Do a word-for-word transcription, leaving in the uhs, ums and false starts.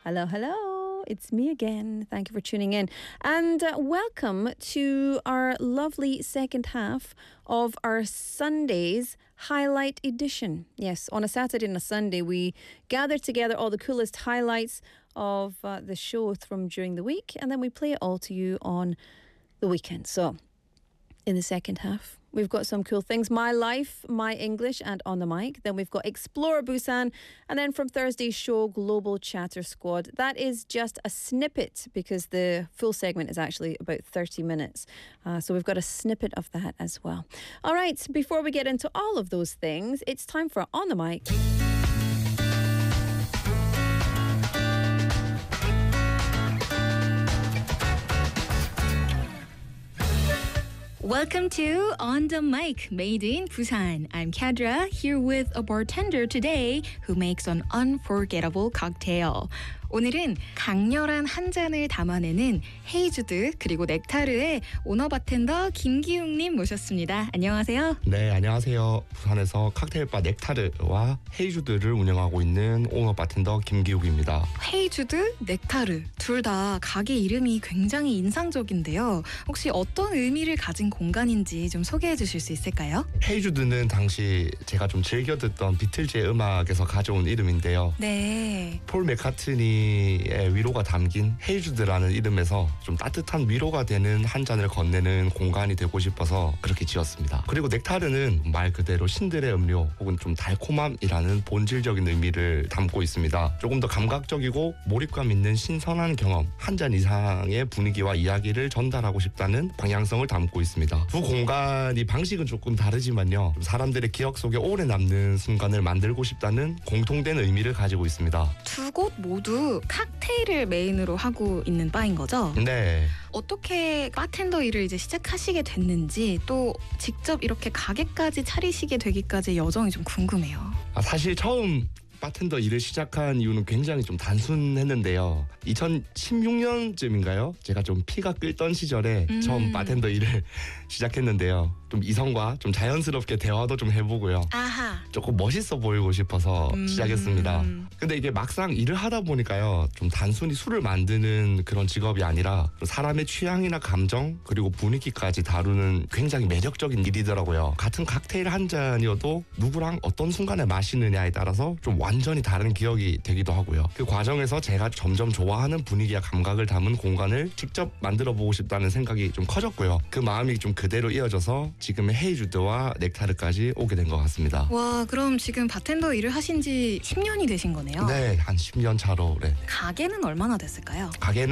Hello, hello. It's me again. Thank you for tuning in. And uh, welcome to our lovely second half of our Sunday's highlight edition. Yes, on a Saturday and a Sunday, we gather together all the coolest highlights of uh, the show from during the week, and then we play it all to you on the weekend. So, in the second half, we've got some cool things. My Life, My English, and On the Mic. Then we've got Explore Busan. And then from Thursday's show, Global Chatter Squad. That is just a snippet because the full segment is actually about thirty minutes. Uh, so we've got a snippet of that as well. All right, before we get into all of those things, it's time for On the Mic. Welcome to On the Mic, made in Busan. I'm Kadra, here with a bartender today who makes an unforgettable cocktail. 오늘은 강렬한 한 잔을 담아내는 헤이주드 그리고 넥타르의 오너 바텐더 김기웅님 모셨습니다. 안녕하세요. 네, 안녕하세요. 부산에서 칵테일바 넥타르와 헤이주드를 운영하고 있는 오너 바텐더 김기욱입니다. 헤이주드, 넥타르 둘 다 가게 이름이 굉장히 인상적인데요. 혹시 어떤 의미를 가진 공간인지 좀 소개해 주실 수 있을까요? 헤이주드는 당시 제가 좀 즐겨 듣던 비틀즈의 음악에서 가져온 이름인데요. 네. 폴 맥카트니의 위로가 담긴 헤이주드라는 이름에서 좀 따뜻한 위로가 되는 한 잔을 건네는 공간이 되고 싶어서 그렇게 지었습니다. 그리고 넥타르는 말 그대로 신들의 음료 혹은 좀 달콤함이라는 본질적인 의미를 담고 있습니다. 조금 더 감각적이고 몰입감 있는 신선한 경험, 한 잔 이상의 분위기와 이야기를 전달하고 싶다는 방향성을 담고 있습니다. 두 공간이 방식은 조금 다르지만요, 사람들의 기억 속에 오래 남는 순간을 만들고 싶다는 공통된 의미를 가지고 있습니다. 두 곳 모두 칵테일을 메인으로 하고 있는 바인 거죠? 네. 어떻게 바텐더 일을 이제 시작하시게 됐는지, 또 직접 이렇게 가게까지 차리시게 되기까지 여정이 좀 궁금해요. 아, 사실 처음 바텐더 일을 시작한 이유는 굉장히 좀 단순했는데요. 이천십육 년쯤인가요? 제가 좀 피가 끓던 시절에 음. 처음 바텐더 일을 시작했는데요. 좀 이성과 좀 자연스럽게 대화도 좀 해보고요. 아하. 조금 멋있어 보이고 싶어서 음. 시작했습니다. 근데 이게 막상 일을 하다 보니까요, 좀 단순히 술을 만드는 그런 직업이 아니라 사람의 취향이나 감정 그리고 분위기까지 다루는 굉장히 매력적인 일이더라고요. 같은 칵테일 한 잔이어도 누구랑 어떤 순간에 마시느냐에 따라서 좀 완전히 다른 기억이 되기도 하고요. 그 과정에서 제가 점점 좋아하는 분위기와 감각을 담은 공간을 직접 만들어 보고 싶다는 생각이 좀 커졌고요. 그 마음이 좀 그대로 이어져서 지금의 헤이주드와 넥타르까지 오게 된 것 같습니다. 와, 그럼 지금 바텐더 일을 하신 지 십 년이 되신 거네요? 네, 한 십 년 차로. 네. 가게는 얼마나 됐을까요? 가게는